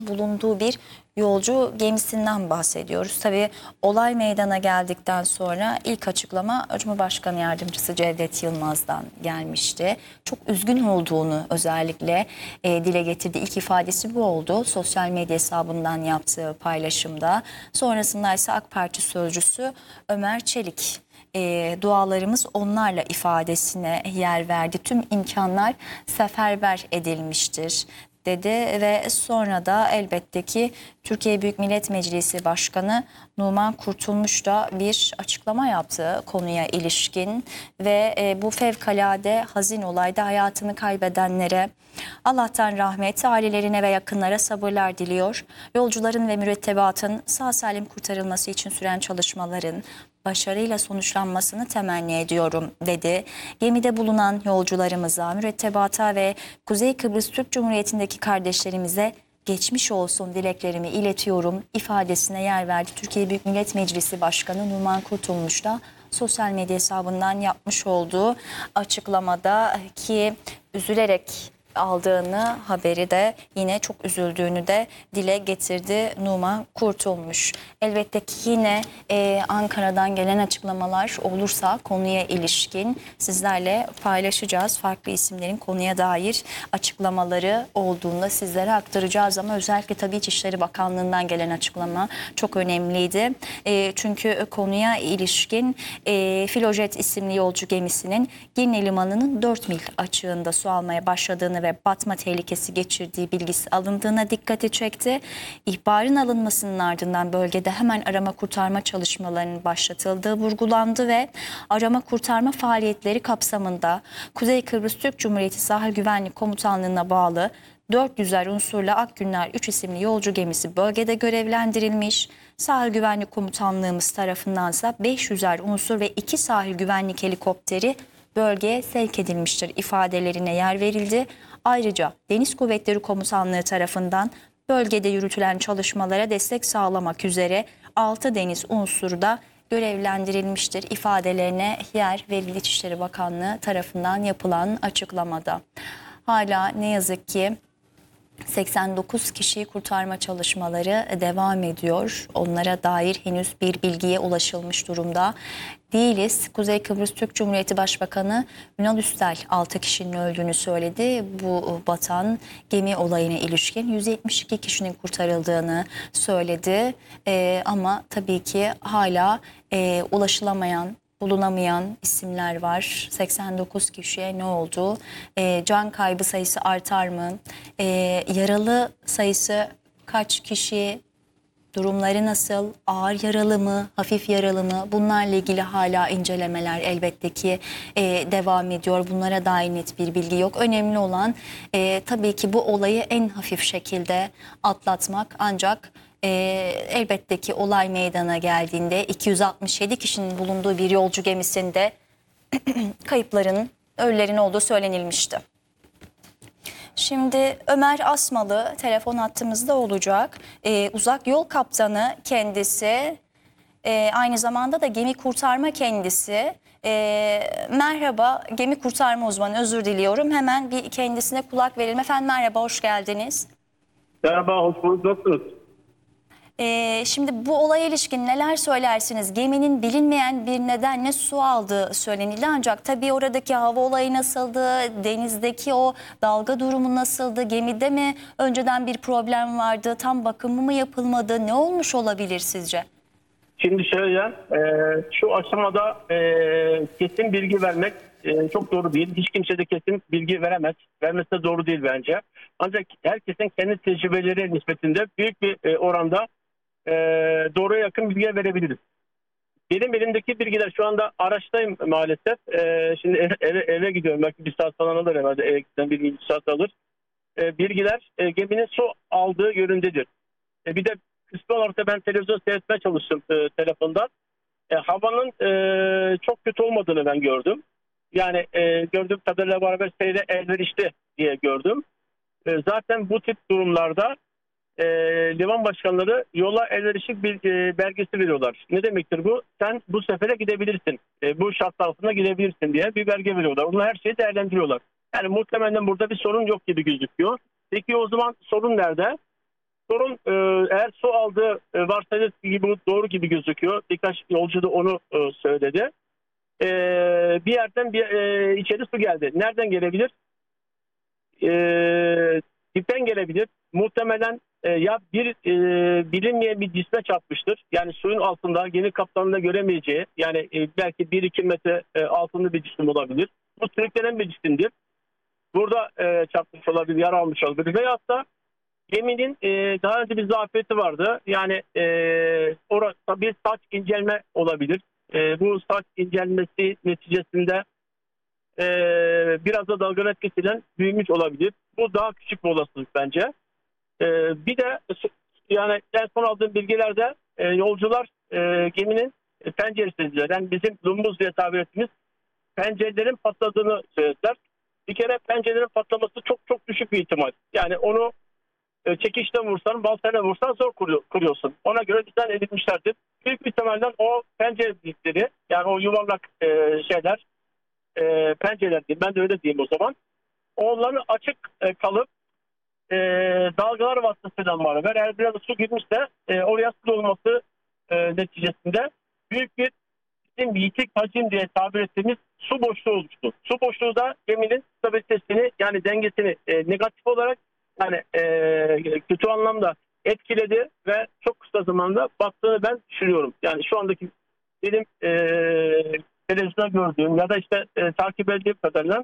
bulunduğu bir yolcu gemisinden bahsediyoruz. Tabii olay meydana geldikten sonra ilk açıklama Cumhurbaşkanı Yardımcısı Cevdet Yılmaz'dan gelmişti. Çok üzgün olduğunu özellikle dile getirdi. İlk ifadesi bu oldu. Sosyal medya hesabından yaptığı paylaşımda. Sonrasında ise AK Parti sözcüsü Ömer Çelik dualarımız onlarla ifadesine yer verdi. Tüm imkanlar seferber edilmiştir dedi ve sonra da elbette ki Türkiye Büyük Millet Meclisi Başkanı Numan Kurtulmuş da bir açıklama yaptı konuya ilişkin ve bu fevkalade hazin olayda hayatını kaybedenlere Allah'tan rahmet, ailelerine ve yakınlara sabırlar diliyor. Yolcuların ve mürettebatın sağ salim kurtarılması için süren çalışmaların başarıyla sonuçlanmasını temenni ediyorum dedi. Gemide bulunan yolcularımıza, mürettebata ve Kuzey Kıbrıs Türk Cumhuriyeti'ndeki kardeşlerimize geçmiş olsun dileklerimi iletiyorum ifadesine yer verdi. Türkiye Büyük Millet Meclisi Başkanı Numan Kurtulmuş da sosyal medya hesabından yapmış olduğu açıklamada ki üzülerek aldığını haberi de yine çok üzüldüğünü de dile getirdi Numan Kurtulmuş. Elbette ki yine Ankara'dan gelen açıklamalar olursa konuya ilişkin sizlerle paylaşacağız. Farklı isimlerin konuya dair açıklamaları olduğunda sizlere aktaracağız ama özellikle tabii İçişleri Bakanlığı'ndan gelen açıklama çok önemliydi. Çünkü konuya ilişkin Filojet isimli yolcu gemisinin Girne Limanı'nın 4 mil açığında su almaya başladığını ve batma tehlikesi geçirdiği bilgisi alındığına dikkati çekti. İhbarın alınmasının ardından bölgede hemen arama kurtarma çalışmalarının başlatıldığı vurgulandı ve arama kurtarma faaliyetleri kapsamında Kuzey Kıbrıs Türk Cumhuriyeti Sahil Güvenlik Komutanlığı'na bağlı 400'er unsurla Akgünler 3 isimli yolcu gemisi bölgede görevlendirilmiş. Sahil Güvenlik Komutanlığımız tarafındansa 500'er unsur ve 2 sahil güvenlik helikopteri bölgeye sevk edilmiştir ifadelerine yer verildi. Ayrıca Deniz Kuvvetleri Komutanlığı tarafından bölgede yürütülen çalışmalara destek sağlamak üzere 6 deniz unsuru da görevlendirilmiştir ifadelerine yer verildi İçişleri Bakanlığı tarafından yapılan açıklamada. Hala ne yazık ki 89 kişiyi kurtarma çalışmaları devam ediyor. Onlara dair henüz bir bilgiye ulaşılmış durumda değiliz. Kuzey Kıbrıs Türk Cumhuriyeti Başbakanı Ünal Üstel 6 kişinin öldüğünü söyledi. Bu batan gemi olayına ilişkin 172 kişinin kurtarıldığını söyledi. Ama tabii ki hala ulaşılamayan, bulunamayan isimler var. 89 kişiye ne oldu? Can kaybı sayısı artar mı? Yaralı sayısı kaç kişi? Durumları nasıl? Ağır yaralı mı? Hafif yaralı mı? Bunlarla ilgili hala incelemeler elbette ki devam ediyor. Bunlara dair net bir bilgi yok. Önemli olan tabii ki bu olayı en hafif şekilde atlatmak. Ancak elbette ki olay meydana geldiğinde 267 kişinin bulunduğu bir yolcu gemisinde kayıpların, ölülerin olduğu söylenilmişti. Şimdi Ömer Asmalı telefon hattımızda olacak. Uzak yol kaptanı kendisi, aynı zamanda da gemi kurtarma kendisi. Merhaba, gemi kurtarma uzmanı, özür diliyorum. Hemen bir kendisine kulak verelim. Efendim merhaba, hoş geldiniz. Merhaba, hoş bulduk. Nasılsınız? Şimdi bu olaya ilişkin neler söylersiniz? Geminin bilinmeyen bir nedenle su aldığı söylenildi ancak tabii oradaki hava olayı nasıldı? Denizdeki o dalga durumu nasıldı? Gemide mi önceden bir problem vardı? Tam bakımı mı yapılmadı? Ne olmuş olabilir sizce? Şimdi şöyle, şu aşamada kesin bilgi vermek çok doğru değil. Hiç kimse de kesin bilgi veremez. Vermesi de doğru değil bence. Ancak herkesin kendi tecrübeleri nispetinde büyük bir oranda doğruya yakın bilgi verebiliriz. Benim elimdeki bilgiler, şu anda araçtayım maalesef. Şimdi eve gidiyorum. Belki bir saat falan alır herhalde. Eve gitsen bir saat alır. Bilgiler geminin su aldığı yönündedir. Bir de kısmi olarak da ben televizyon seyretmeye çalıştım telefondan. Havanın çok kötü olmadığını ben gördüm. Yani gördüğüm kadarıyla beraber seyre elverişli diye gördüm. Zaten bu tip durumlarda liman başkanları yola elverişli bir belgesi veriyorlar. Ne demektir bu? Sen bu sefere gidebilirsin. Bu şartlar altında gidebilirsin diye bir belge veriyorlar. Onlar her şeyi değerlendiriyorlar. Yani muhtemelen burada bir sorun yok gibi gözüküyor. Peki o zaman sorun nerede? sorun eğer su aldığı varsayılır gibi doğru gibi gözüküyor. Birkaç yolcu da onu söyledi. Bir yerden içeri su geldi. Nereden gelebilir? Dipten gelebilir. Muhtemelen ya bilinmeyen bir cisme çarpmıştır. Yani suyun altında gemi kaptanında göremeyeceği, yani belki 1-2 metre altında bir cisim olabilir. Bu sürüklenen bir cisimdir. Burada çarpmış olabilir, yara almış olabilir. Veyahut da geminin daha önce bir zafiyeti vardı. Yani orada bir saç incelme olabilir. Bu saç incelmesi neticesinde biraz da dalga etkisiyle büyümüş olabilir. Bu daha küçük bir olasılık bence. Bir de yani en son aldığım bilgilerde yolcular geminin penceresinden, yani bizim lumbuz diye tabir ettiğimiz pencerelerin patladığını söylediler. Bir kere pencerelerin patlaması çok çok düşük bir ihtimal. Yani onu çekişle vursan, baltayla vursan zor kuruyorsun. Ona göre dizayn edilmişlerdir. Büyük bir ihtimalle o pencere dikleri, yani o yuvarlak şeyler, pencereler diyeyim, ben de öyle diyeyim o zaman. Onların açık kalıp dalgalar vasıtasıyla var. Eğer biraz su girmişse oraya su dolması neticesinde büyük bir bizim yitik hacim diye tabir ettiğimiz su boşluğu oluştu. Su boşluğu da geminin stabilitesini, yani dengesini negatif olarak, yani kötü anlamda etkiledi ve çok kısa zamanda battığını ben düşünüyorum. Yani şu andaki benim televizyonda gördüğüm ya da işte takip ettiğim kadarıyla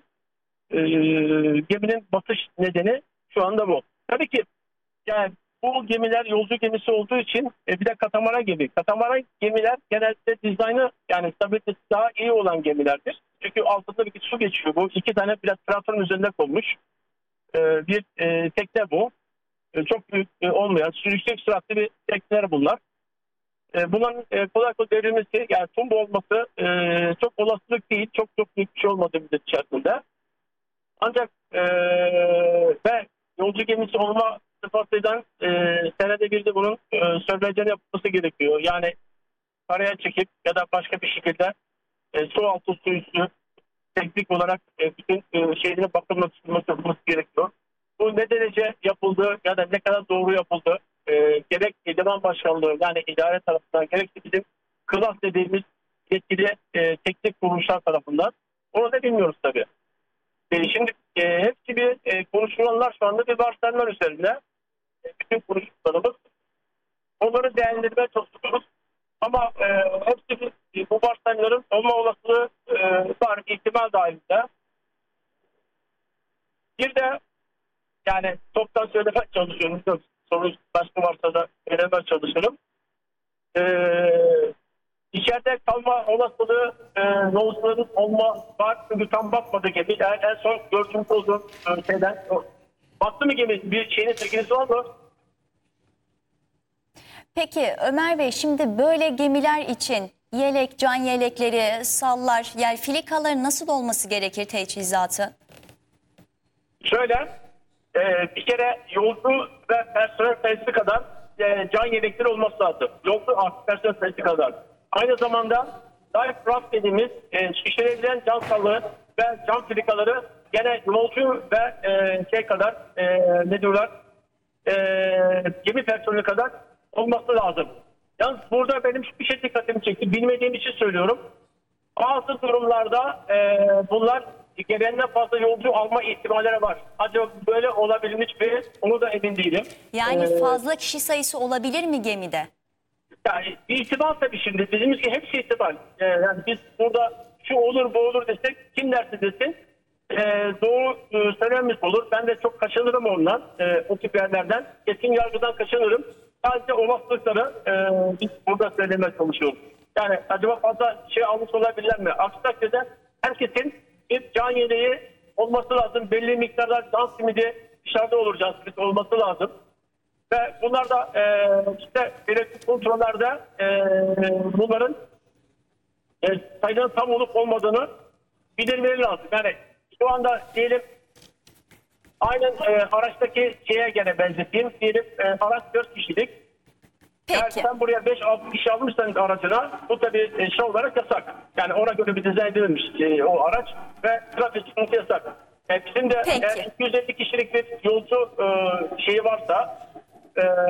geminin batış nedeni şu anda bu. Tabii ki yani bu gemiler yolcu gemisi olduğu için bir de katamaran gemi. Katamaran gemiler genelde dizaynı, yani stabilitesi daha iyi olan gemilerdir. Çünkü altında bir su geçiyor. Bu iki tane biraz platform üzerinde konmuş bir tekne bu. Çok büyük olmayan, yüksek süratli bir tekneler bunlar. Bunların kolay kolay devrilmesi, yani tumba olması çok olasılık değil. Çok çok büyük bir şey olmadığı müddet içerisinde. Ancak ve yolcu gemisi olma sıfatıyla senede bir de bunun sörflejleri yapılması gerekiyor. Yani karaya çekip ya da başka bir şekilde su altı, su üstü teknik olarak bütün şeylerin bakılması yapılması gerekiyor. Bu ne derece yapıldı ya da ne kadar doğru yapıldı, gerek liman başkanlığı, yani idare tarafından, gerekse bizim klas dediğimiz yetkili teknik kuruluşlar tarafından, onu da bilmiyoruz tabii. Şimdi hepsi bir konuşulanlar şu anda bir varsayımlar üzerinde. Bütün konuşmalarımız onları değerlendirmeye çalışıyoruz. Ama hepsi bu varsayımların olma olasılığı var, ihtimal dahilinde. Bir de yani toptan söylemeye çalışıyorum. Soru başka varsa da söylemeye çalışırım. İçeride kalma olasılığı yolcuların olma var. Çünkü tam batmadı gemi. En son gördüğümüz olduğum şeyden. Battı mı gemi? Bir şeyin silgisi oldu. Peki Ömer Bey, şimdi böyle gemiler için yelek, can yelekleri, sallar, yani filikaların nasıl olması gerekir teçhizatı? Şöyle, bir kere yolcu ve personel sayısı kadar can yelekleri olması lazım. Yolcu artı personel sayısı kadar. Aynı zamanda dive raft dediğimiz şişirebilen can salları ve can filikaları gene yolcu ve şey kadar ne diyorlar, gemi personeli kadar olması lazım. Yalnız burada benim bir şey dikkatimi çekti. Bilmediğim için söylüyorum. Bazı durumlarda bunlar gereğinden fazla yolcu alma ihtimalleri var. Acaba böyle olabilmiş mi? Onu da emin değilim. Yani fazla kişi sayısı olabilir mi gemide? Yani bir ihtimal tabii şimdi. Bizimki hepsi ihtimal. Yani biz burada şu olur bu olur desek, kim derse desin doğru söylenmiş olur. Ben de çok kaçınırım ondan. O tip yerlerden. Kesin yargıdan kaçınırım. Sadece olasılıkları biz burada söylemeye çalışıyoruz. Yani acaba fazla şey almış olabilirler mi? Aksi takdirde herkesin bir can yeleği olması lazım. Belli miktarlar can simidi dışarıda olur, can simidi olması lazım. Ve bunlar da işte belirli kontrollerde bunların sayının tam olup olmadığını bildirmeleri lazım. Yani şu anda diyelim aynen araçtaki şeye gene benzeteyim. Diyelim araç 4 kişilik. Peki. Yani sen buraya 5-6 kişi almışsan aracına, bu tabii şey olarak yasak. Yani ona göre bir dizayn edilmiş o araç ve trafik çıkması yasak. Bizim de Peki. eğer 250 kişilik bir yolcu şeyi varsa